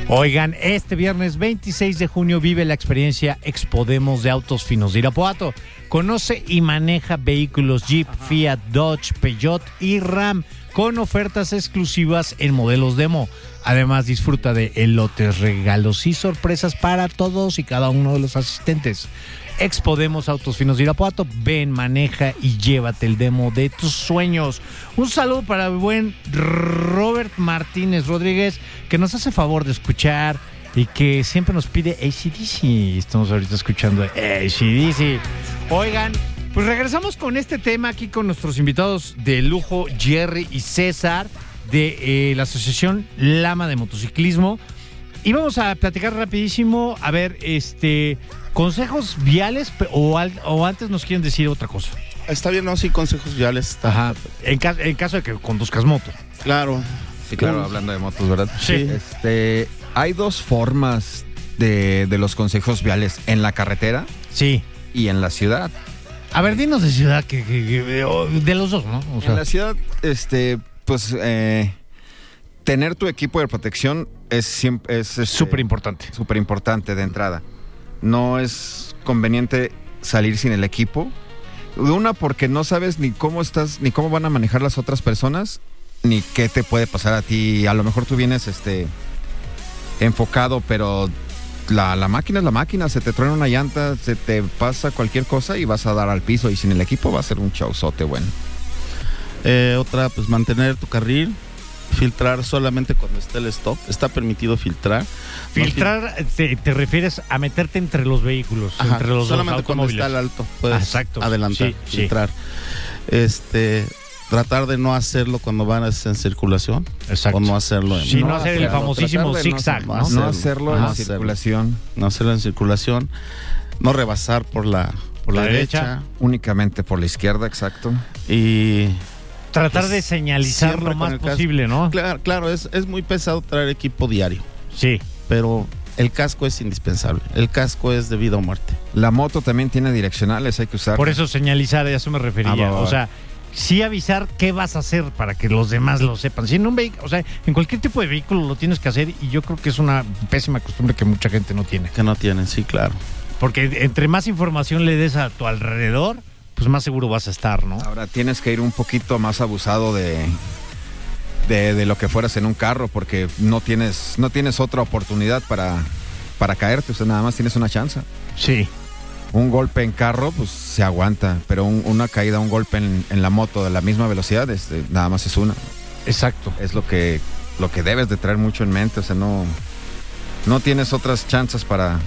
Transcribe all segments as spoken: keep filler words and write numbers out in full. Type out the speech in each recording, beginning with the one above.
Oigan, este viernes veintiséis de junio vive la experiencia Expodemos de Autos Finos de Irapuato. Conoce y maneja vehículos Jeep, Fiat, Dodge, Peugeot y Ram con ofertas exclusivas en modelos demo. Además, disfruta de elotes, regalos y sorpresas para todos y cada uno de los asistentes. Expodemos Autos Finos de Irapuato. Ven, maneja y llévate el demo de tus sueños. Un saludo para el buen Robert Martínez Rodríguez, que nos hace favor de escuchar y que siempre nos pide A C D C. Estamos ahorita escuchando A C D C. Oigan, pues regresamos con este tema aquí con nuestros invitados de lujo, Jerry y César, de eh, la Asociación Lama de Motociclismo. Y vamos a platicar rapidísimo, a ver, este, consejos viales o, al, o antes nos quieren decir otra cosa. Está bien, no, sí, consejos viales. Está. Ajá, en, ca- en caso de que conduzcas moto. Claro. Sí, claro, hablando de motos, ¿verdad? Sí. Este, hay dos formas de, de los consejos viales, en la carretera Sí. y en la ciudad. A ver, dinos de ciudad, que, que, que de los dos, ¿no? O sea, En la ciudad, este, pues, eh, tener tu equipo de protección es siempre es este, súper importante. súper importante de entrada. No es conveniente salir sin el equipo. Una, porque no sabes ni cómo estás, ni cómo van a manejar las otras personas, ni qué te puede pasar a ti. A lo mejor tú vienes este enfocado, pero la, la máquina es la máquina. Se te truena una llanta, se te pasa cualquier cosa y vas a dar al piso. Y sin el equipo va a ser un showzote bueno. Eh, otra, pues mantener tu carril, filtrar solamente cuando esté el stop. Está permitido filtrar. Filtrar, te, te refieres a meterte entre los vehículos, Ajá, entre los solamente cuando automóviles. está al alto puedes Ah, exacto. adelantar, Sí, filtrar. Este, tratar de no hacerlo cuando vas en circulación. Exacto. O no hacerlo en, Sí, no hacer el hacerlo, famosísimo tratar de no zigzag, hacerlo, ¿no? No hacerlo en Ajá. la circulación. no hacerlo en circulación. No rebasar por la, Por la derecha. Únicamente por la izquierda, exacto. Y Tratar Pues, de señalizar siempre lo con más el casco. posible, ¿no? claro, claro es, es muy pesado traer equipo diario, Sí. pero el casco es indispensable. El casco es de vida o muerte. La moto también tiene direccionales, hay que usar. Por eso señalizar, a eso me refería. Ah, va, va, o va. sea, sí avisar qué vas a hacer para que los demás lo sepan. Si en un vehículo, o sea, en cualquier tipo de vehículo lo tienes que hacer y yo creo que es una pésima costumbre que mucha gente no tiene. Que no tienen, sí, claro. Porque entre más información le des a tu alrededor, pues más seguro vas a estar, ¿no? Ahora tienes que ir un poquito más abusado de, de, de lo que fueras en un carro, porque no tienes, no tienes otra oportunidad para, para caerte, o sea, nada más tienes una chance. Sí. Un golpe en carro, pues se aguanta, pero un- una caída, un golpe en, en la moto de la misma velocidad, este, nada más es una. Exacto. Es lo que, lo que debes de traer mucho en mente, o sea, no, no tienes otras chances para,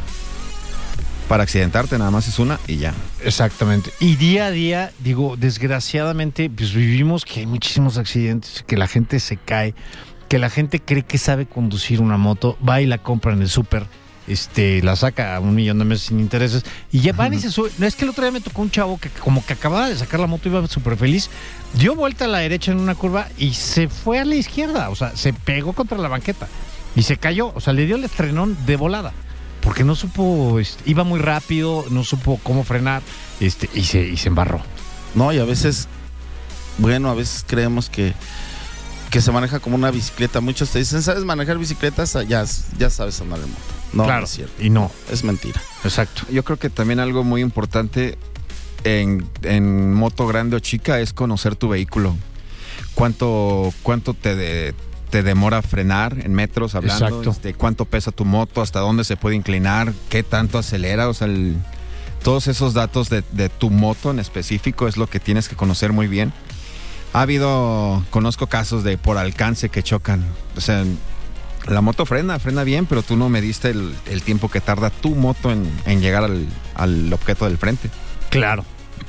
para accidentarte, nada más es una y ya. Exactamente. Y día a día, digo, desgraciadamente, pues vivimos que hay muchísimos accidentes, que la gente se cae, que la gente cree que sabe conducir una moto, va y la compra en el súper, este, la saca a un millón de meses sin intereses, y ya van y se sube. No, es que el otro día me tocó un chavo que como que acababa de sacar la moto, iba súper feliz, dio vuelta a la derecha en una curva y se fue a la izquierda, o sea, se pegó contra la banqueta y se cayó, o sea, le dio el estrenón de volada. Porque no supo, este, iba muy rápido, no supo cómo frenar, este, y se, y se embarró. No, y a veces, bueno, a veces creemos que, que se maneja como una bicicleta. Muchos te dicen, ¿sabes manejar bicicletas? Ya, ya sabes andar en moto. No, Claro, no es cierto. y no. Es mentira. Exacto. Yo creo que también algo muy importante en, en moto grande o chica es conocer tu vehículo. ¿Cuánto, cuánto te, de- te demora frenar en metros hablando? Exacto. Este, ¿cuánto pesa tu moto? ¿Hasta dónde se puede inclinar? ¿Qué tanto acelera? O sea, el- todos esos datos de, de tu moto en específico es lo que tienes que conocer muy bien. Ha habido, conozco casos de por alcance que chocan. O sea, la moto frena, frena bien, pero tú no mediste el, el tiempo que tarda tu moto en, en llegar al, al objeto del frente. Claro.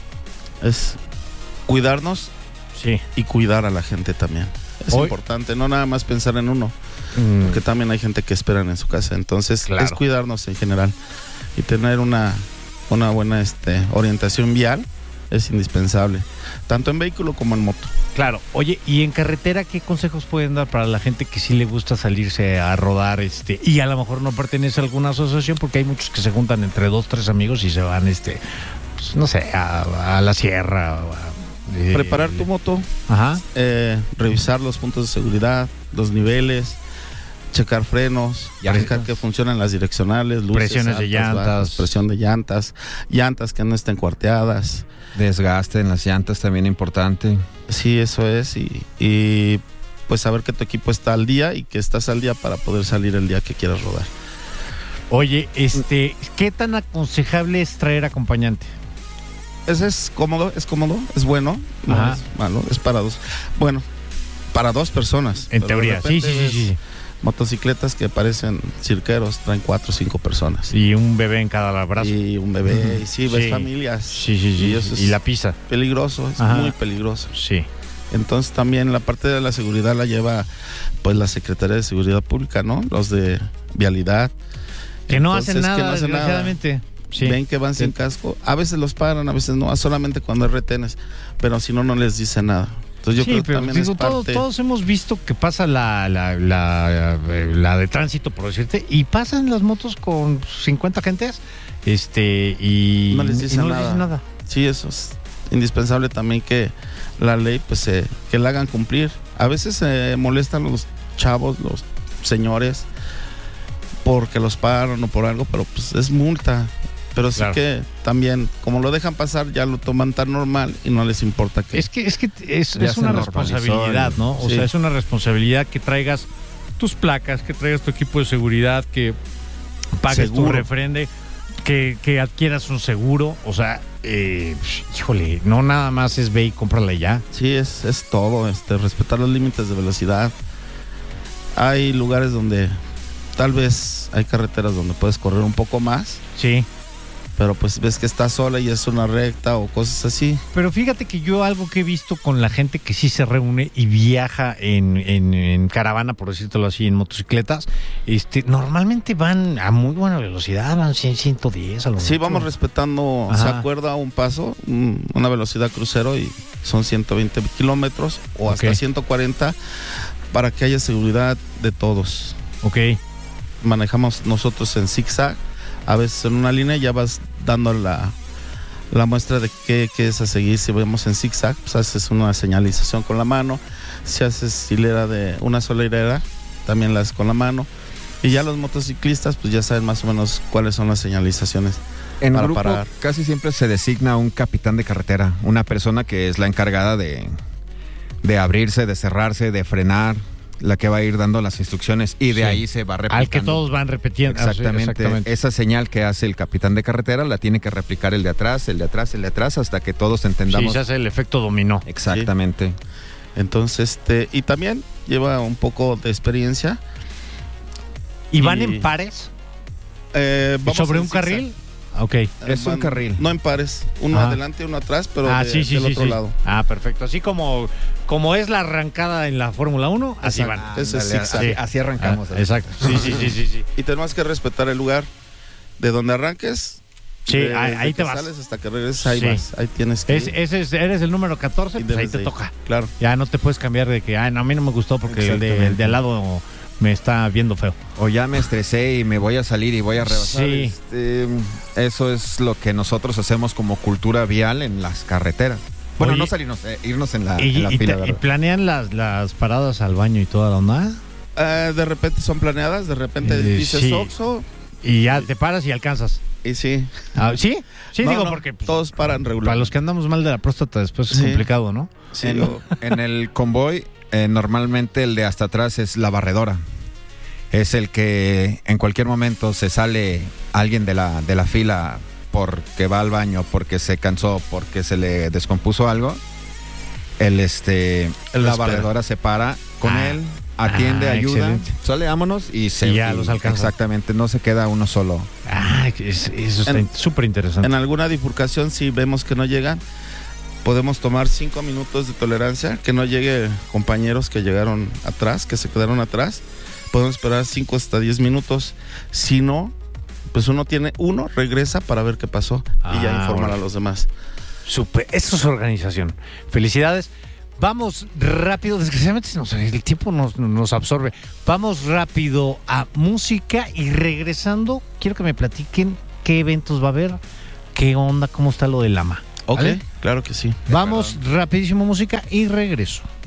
Es cuidarnos Sí. y cuidar a la gente también. Es Hoy- importante, no nada más pensar en uno, Mm, porque también hay gente que esperan en su casa. Entonces, Claro. es cuidarnos en general y tener una, una buena este, orientación vial es indispensable, tanto en vehículo como en moto. claro. Oye, ¿y en carretera qué consejos pueden dar para la gente que sí le gusta salirse a rodar, este, y a lo mejor no pertenece a alguna asociación? Porque hay muchos que se juntan entre dos, tres amigos y se van, este, pues, no sé, a, a la sierra. o a- eh, Preparar tu moto, Ajá. eh, revisar los puntos de seguridad, los niveles, checar frenos, Llantas. checar que funcionan las direccionales, luces, Presiones de altas, llantas. bajas, presión de llantas, llantas que no estén cuarteadas. Desgaste en las llantas también importante. Sí, eso es. Y, y pues saber que tu equipo está al día y que estás al día para poder salir el día que quieras rodar. Oye, este, ¿qué tan aconsejable es traer acompañante? Ese es cómodo, es cómodo, es bueno, no Ajá. es malo, es para dos. Bueno, para dos personas. En Pero de teoría, sí, repente sí, sí, ves sí. Motocicletas que parecen cirqueros, traen cuatro o cinco personas. Y un bebé en cada brazo. Y un bebé, y sí, ves Sí. familias. Sí, sí, sí. Y Y, eso es la pizza. peligroso, es Ajá. muy peligroso. Sí. Entonces también la parte de la seguridad la lleva pues la Secretaría de Seguridad Pública, ¿no? Los de vialidad. Que no Entonces, hacen nada, que no hacen nada. desgraciadamente. Sí. Ven que van sin casco. A veces los paran, a veces no, solamente cuando hay retenes. Pero si no, no les dice nada. Entonces yo Sí, creo que pero también digo, es todos, parte... todos hemos visto que pasa la, la, la, la de tránsito, por decirte, y pasan las motos con cincuenta gentes, este, y No les y dicen no les nada. dicen nada. Sí, eso es indispensable también que la ley, pues, se, que la hagan cumplir. A veces se molestan los chavos, los señores, porque los paran o por algo, pero pues es multa. Pero sí Claro. que también, como lo dejan pasar, ya lo toman tan normal y no les importa que... Es que es que es, Ya es se una normalizó responsabilidad, el- ¿no? O sí. sea, es una responsabilidad que traigas tus placas, que traigas tu equipo de seguridad, que pagues tu Seguro. refrende, que, que adquieras un seguro. O sea, eh, híjole, no nada más es ve y cómprala ya. Sí, es, es todo, este, respetar los límites de velocidad. Hay lugares donde tal vez hay carreteras donde puedes correr un poco más, Sí. pero pues ves que está sola y es una recta o cosas así. Pero fíjate que yo algo que he visto con la gente que sí se reúne y viaja en, en, en caravana, por decírtelo así, en motocicletas, este, normalmente van a muy buena velocidad, van cien, ciento diez a lo Sí, mucho. vamos respetando, Ajá. se acuerda un paso, un- una velocidad crucero y son ciento veinte kilómetros o hasta Ok. ciento cuarenta para que haya seguridad de todos. Ok. Manejamos nosotros en zigzag, a veces en una línea ya vas dando la, la muestra de qué, qué es a seguir. Si vemos en zigzag, pues haces una señalización con la mano. Si haces hilera de una sola hilera, también la haces con la mano. Y ya los motociclistas pues ya saben más o menos cuáles son las señalizaciones. En Para grupo parar. casi siempre se designa un capitán de carretera, una persona que es la encargada de, de abrirse, de cerrarse, de frenar, la que va a ir dando las instrucciones y de Sí. ahí se va replicando. Al que todos van repitiendo. Ah, sí, Exactamente. exactamente. Esa señal que hace el capitán de carretera la tiene que replicar el de atrás, el de atrás, el de atrás, hasta que todos Sí, entendamos. se hace el efecto dominó. Exactamente. Entonces, este, y también lleva un poco de experiencia. ¿Y van Y- en pares? Eh, vamos ¿Sobre en un zigzag. carril? Ok. Es un Van- carril. No en pares, uno Ajá. adelante y uno atrás, pero ah, de- sí, sí, del sí, otro sí. lado. Ah, perfecto. Así como, como es la arrancada en la Fórmula uno, así Exacto. van. Ese es Ándale, zigzag. así, así arrancamos. Ah, exacto. Sí, sí, sí, sí, sí. Y tenemos que respetar el lugar de donde arranques. Sí, de- ahí- desde ahí que te vas. sales hasta que regreses, ahí Sí. vas. Ahí tienes que Es, ir ese es- eres el número catorce, y pues ahí debes te de ir. toca. Claro. Ya no te puedes cambiar de que, ay, no, a mí no me gustó porque el de, Exactamente. el de al lado me está viendo feo. O ya me estresé y me voy a salir y voy a rebasar. Sí. Este, eso es lo que nosotros hacemos como cultura vial en las carreteras. Bueno, Oye, no salirnos, eh, irnos en la, y, en la y fila, te- y ¿verdad? planean las, las paradas al baño y toda la onda. Eh, de repente son planeadas, de repente Eh, dices sí. Oxxo Y ya te paras y alcanzas. y sí. Ah, ¿Sí? Sí, No, digo, no, porque pues, todos paran regular. para los que andamos mal de la próstata después es Sí. complicado, ¿no? Sí, en, o- en el convoy, eh, normalmente el de hasta atrás es la barredora. Es el que en cualquier momento se sale alguien de la, de la fila porque va al baño, porque se cansó, porque se le descompuso algo. El este Él la espera. barredora se para con Ah. él, atiende, Ah, ayuda, excelente. sale, vámonos y se Y ya los alcanza. Exactamente, no se queda uno solo. Ah, es- eso está En- súper interesante. en alguna bifurcación, si vemos que no llegan, podemos tomar cinco minutos de tolerancia, que no llegue compañeros que llegaron atrás, que se quedaron atrás. Podemos esperar cinco hasta diez minutos. Si no, pues uno tiene, uno regresa para ver qué pasó y ya Ah, informar órale. a los demás. Súper, eso es organización. Felicidades. Vamos rápido, desgraciadamente se nos- el tiempo nos, nos absorbe. Vamos rápido a música y regresando, quiero que me platiquen qué eventos va a haber, qué onda, cómo está lo del Lama. Ok, ¿Vale? claro que sí. Vamos rapidísimo música y regreso.